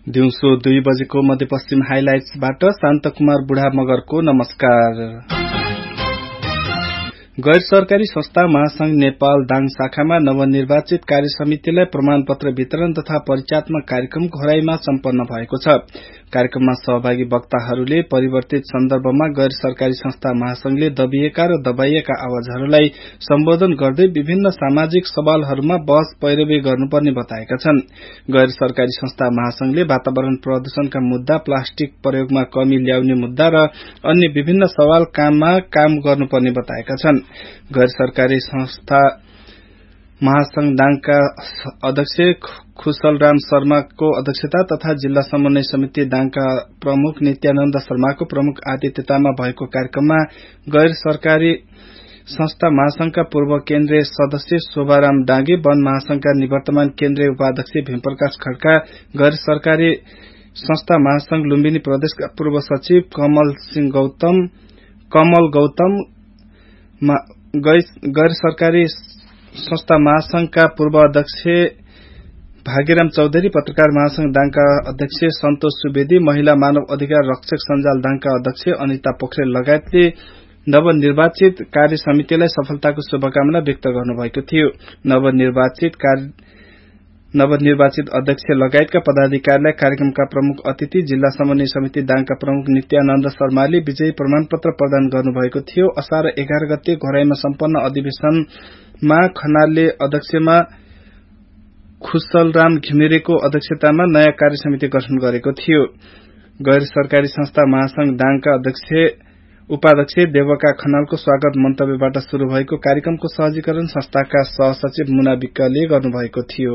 दिउँसो 2 बजेको मध्यपश्चिम हाइलाइट्सबाट शान्त कुमार बुढा मगरको नमस्कार। गैर सरकारी संस्था महासंघ नेपाल दाङ शाखामा नवनिर्वाचित कार्य समितिलाई प्रमाणपत्र वितरण तथा परिचयात्मक कार्यक्रम घोराईमा सम्पन्न भएको छ। कार्यक्रममा सहभागी वक्ताहरूले परिवर्तित सन्दर्भमा गैर सरकारी संस्था महासंघले दबिएका र दबाइएका आवाजहरूलाई सम्बोधन गर्दै विभिन्न सामाजिक सवालहरूमा बहस पैरवी गर्नुपर्ने बताएका छन्। गैर सरकारी संस्था महासंघले वातावरण प्रदूषणका मुद्दा, प्लास्टिक प्रयोगमा कमी ल्याउने मुद्दा र अन्य विभिन्न सवाल काममा काम गर्नुपर्ने बताएका छन्। गैर सरकारी संस्था महासंघ दाङका अध्यक्ष खुशलराम शर्माको अध्यक्षता तथा जिल्ला समन्वय समिति दाङका प्रमुख नित्यानन्द शर्माको प्रमुख आतिथ्यतामा भएको कार्यक्रममा गैर सरकारी संस्था महासंघका पूर्व केन्द्रीय सदस्य शोभाराम डाँगे, वन महासंघका निवर्तमान केन्द्रीय उपाध्यक्ष भीमप्रकाश खड्का, गैर सरकारी संस्था महासंघ लुम्बिनी प्रदेशका पूर्व सचिव कमल गौतम, गैर सरकारी संस्था महासंघका पूर्व अध्यक्ष भाग्यराम चौधरी, पत्रकार महासंघ दाङका अध्यक्ष सन्तोष सुवेदी, महिला मानव अधिकार रक्षक सञ्जाल दाङका अध्यक्ष अनिता पोखरेल लगायतले नवनिर्वाचित कार्य समितिलाई सफलताको शुभकामना व्यक्त गर्नुभएको थियो। नवनिर्वाचित अध्यक्ष लगायतका पदाधिकारीलाई कार्यक्रमका प्रमुख अतिथि जिल्ला समन्वय समिति दाङका प्रमुख नित्यानन्द शर्माले विजयी प्रमाणपत्र प्रदान गर्नुभएको थियो। असार 11 गते घोराईमा सम्पन्न अधिवेशनमा खनालले अध्यक्षमा खुशलराम घिमिरेको अध्यक्षतामा नयाँ कार्य समिति गठन गरेको थियो। गैर सरकारी संस्था महासंघ दाङका उपाध्यक्ष देवका खनालको स्वागत मन्तव्यबाट शुरू भएको कार्यक्रमको सहजीकरण संस्थाका सहसचिव मुना विक्कले गर्नुभएको थियो।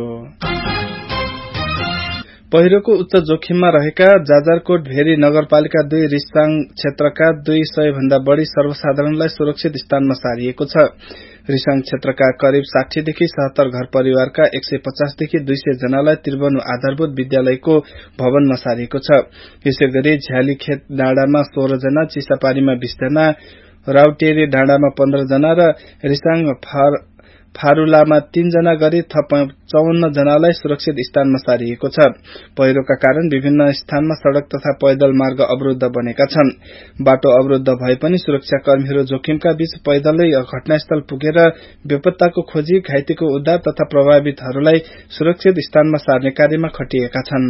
पहिरोको उच्च जोखिममा रहेका जाजरकोट भेरी नगरपालिका 2 रिसाङ क्षेत्रका 200 भन्दा बढ़ी सर्वसाधारणलाई सुरक्षित स्थानमा सारिएको छ। रिसाङ क्षेत्रका करिब 60 देखि 77 घर परिवारका 150 देखि 200 जनालाई त्रिभुवन आधारभूत विद्यालयको भवनमा सारिएको छ। यसैगरी झ्यालीखेत डाँडामा 16 जना, चिसापानीमा 20 जना, राउटेरी डाँडामा 15 जना र रिसाङ फारूलामा 3 जना गरी थप 54 जनालाई सुरक्षित स्थानमा सारिएको छ। पहिरोका कारण विभिन्न स्थानमा सड़क तथा पैदल मार्ग अवरुद्ध बनेका छन्। बाटो अवरुद्ध भए पनि सुरक्षाकर्मीहरू जोखिमका बीच पैदलै घटनास्थल पुगेर बेपत्ताको खोजी, घाइतेको उद्धार तथा प्रभावितहरूलाई सुरक्षित स्थानमा सार्ने कार्यमा खटिएका छन्।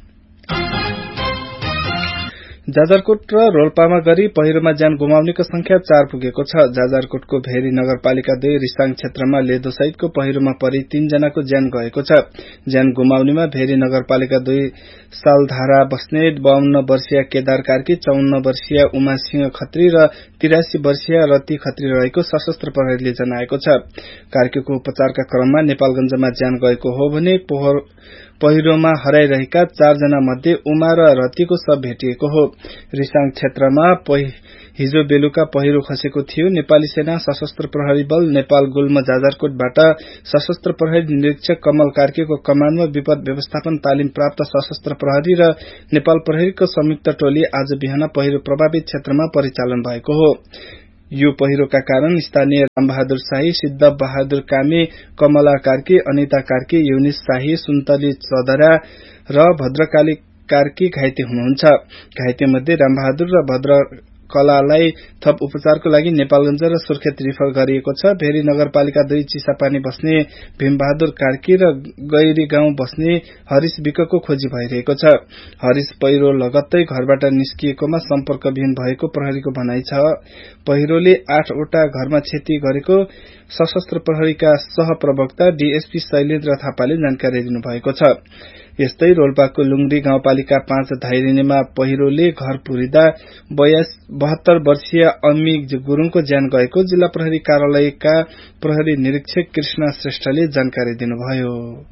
जाजरकोट र रोल्पामा गरी पहिरोमा ज्यान गुमाउनेको संख्या 4 पुगेको छ। जाजरकोटको भेरी नगरपालिका 2 रिसाङ क्षेत्रमा लेदो सहितको पहिरोमा परि 3 जनाको ज्यान गएको छ। ज्यान गुमाउनेमा भेरी नगरपालिका 2 सालधारा बस्नेत 52 वर्षीय केदार कार्की, 54 वर्षीय उमा सिंह खत्री र 83 वर्षीय रति खत्री रहेको सशस्त्र प्रहरीले जनाएको छ। कार्कीको उपचारका क्रममा नेपालगञ्जमा ज्यान गएको हो भने पहिरोमा हराइरहेका 4 जना मध्ये उमा र रतिको शव भेटिएको हो। रिसाङ क्षेत्रमा हिजो बेलुका पहिरो खसेको थियो। नेपाली सेना सशस्त्र प्रहरी बल नेपाल गुल्म जाजरकोटबाट सशस्त्र प्रहरी निरीक्षक कमल कार्कीको कमानमा विपद व्यवस्थापन तालिम प्राप्त सशस्त्र प्रहरी र नेपाल प्रहरीको संयुक्त टोली आज बिहान पहिरो प्रभावित क्षेत्रमा परिचालन भएको हो। यो पहिरोका कारण स्थानीय रामबहादुर शाही, सिद्ध बहादुर कामी, कमला कार्की, अनिता कार्की, युनिस शाही, सुन्तली चौधरा र भद्रकाली कार्की घाइते हुनुहुन्छ। घाइते मध्ये रामबहादुर र भद्रकलालाई थप उपचारको लागि नेपालगञ्ज र सुर्खेत रिफर गरिएको छ। भेरी नगरपालिका 2 चिसापानी बस्ने भीमबहादुर कार्की र गैरी गाउँ बस्ने हरिश विकको खोजी भइरहेको छ। हरिश पहिरो लगत्तै घरबाट निस्किएकोमा सम्पर्कविहीन भएको प्रहरीको भनाइ छ। पहिरोले 8 वटा घरमा क्षति गरेको सशस्त्र प्रहरीका सहप्रवक्ता डीएसपी शैलेन्द्र थापाले जानकारी दिनुभएको छ। यस्तै रोल्पाको लुङडी गाउँपालिका 5 धाइरेनीमा पहिरोले घर पुरिदा 72 वर्षीय अम्मी गुरुङको ज्यान गएको जिल्ला प्रहरी कार्यालयका प्रहरी निरीक्षक कृष्ण श्रेष्ठले जानकारी दिनुभयो।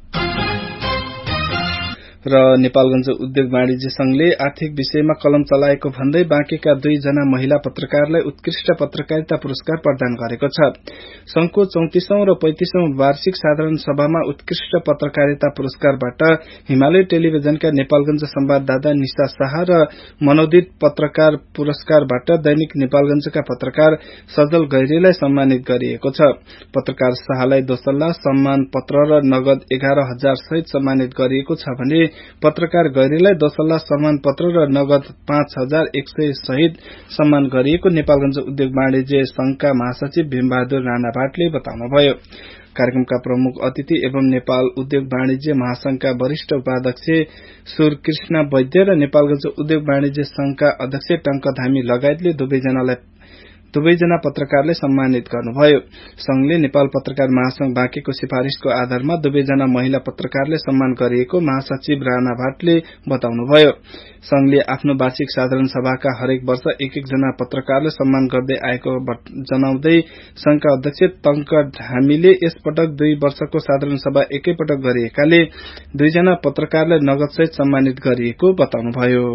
र नेपालगञ्ज उद्योग वाणिज्य संघले आर्थिक विषयमा कलम चलाएको भन्दै बाँकेका 2 जना महिला पत्रकारलाई उत्कृष्ट पत्रकारिता पुरस्कार प्रदान गरेको छ। संघको 34औं र 35औं वार्षिक साधारण सभामा उत्कृष्ट पत्रकारिता पुरस्कारबाट हिमालय टेलिभिजनका नेपालगञ्ज संवाददाता निशा शाह र मनोदित पत्रकार पुरस्कारबाट दैनिक नेपालगञ्जका पत्रकार सजल गैरीलाई सम्मानित गरिएको छ। पत्रकार शाहलाई दोसल्ला सम्मान पत्र र नगद 11,000 सहित सम्मानित गरिएको छ भने पत्रकार गैरीलाई 10 लाख सम्मान पत्र र नगद 5100 सहित सम्मान गरिएको नेपालगञ्ज उद्योग वाणिज्य संघका महासचिव भीमबहादुर राणा भाटले बताउनुभयो। कार्यक्रमका प्रमुख अतिथि एवं नेपाल उद्योग वाणिज्य महासंघका वरिष्ठ उपाध्यक्ष सुरकृष्ण वैद्य र नेपालगञ्ज उद्योग वाणिज्य संघका अध्यक्ष टंक धामी लगायतले दुवैजना पत्रकारले सम्मानित गर्नुभयो। संघले नेपाल पत्रकार महासंघ बाँकेको सिफारिशको आधारमा दुवैजना महिला पत्रकारले सम्मान गरिएको महासचिव राणा भाटले बताउनुभयो। संघले आफ्नो वार्षिक साधारण सभाका हरेक वर्ष एक जना पत्रकारले सम्मान गर्दै आएको जनाउँदै संघका अध्यक्ष टंक धामीले यस पटक 2 वर्षको साधारण सभा एकैपटक गरिएकाले 2 जना पत्रकारलाई नगदसहित सम्मानित गरिएको बताउनुभयो।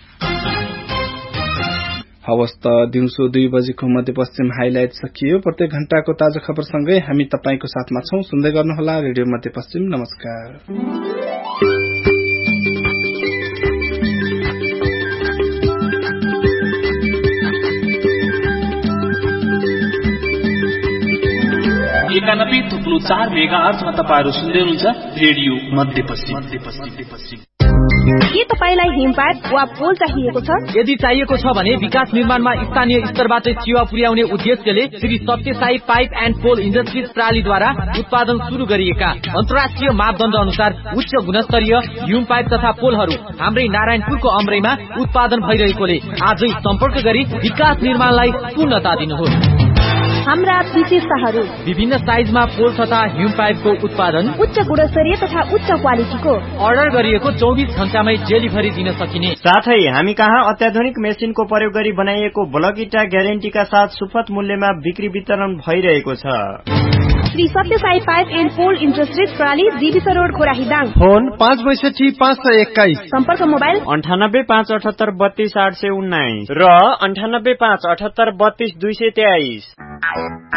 हवस् त दिउँसो 2 बजेको मध्यपश्चिम हाइलाइट सकियो। प्रत्येक घण्टाको ताजा खबरसँगै हामी तपाईको साथमा छौं। सुन्दै गर्नुहोला रेडियो मध्यपश्चिम। नमस्कार। एकानब्बे थुप्रो 4 मेगाहर्जमा तपाईहरु सुन्दै हुनुहुन्छ रेडियो मध्यपश्चिम। के तपाईलाई हिमपात वा पोल चाहिएको छ? यदि चाहिएको छ भने विकास निर्माणमा स्थानीय स्तरबाट सेवा पुर्याउने उद्देश्यले श्री सत्य Sai pipe and pole industries प्रालीद्वारा उत्पादन सुरु गरिएका अन्तर्राष्ट्रिय मापदण्ड अनुसार उच्च गुणस्तरीय हिम पाइप तथा पोलहरू हाम्रै नारायणपुरको अमरैमा उत्पादन भइरहेकोले आजै सम्पर्क गरी विकास निर्माणलाई पूर्णता दिनुहोस्। हाम्रा विशेषताहरू: विभिन्न साइजमा पोल तथा हिम पाइपको उत्पादन, उच्च गुणस्तरीय तथा उच्च क्वालिटीको, अर्डर गरिएको 24 घण्टामै डेलिभरी दिन सकिने। साथै हामी कहाँ अत्याधुनिक मेसिनको प्रयोग गरी बनाइएको ब्लक इटा ग्यारेन्टीका साथ सुपथ मूल्यमा बिक्री वितरण भइरहेको छ। श्री सत्य Sai pipe and pole industries प्राली जीवित रोड खोराहीदाङ। फोन 5626521। सम्पर्क मोबाइल 9857832819 र 9857833223।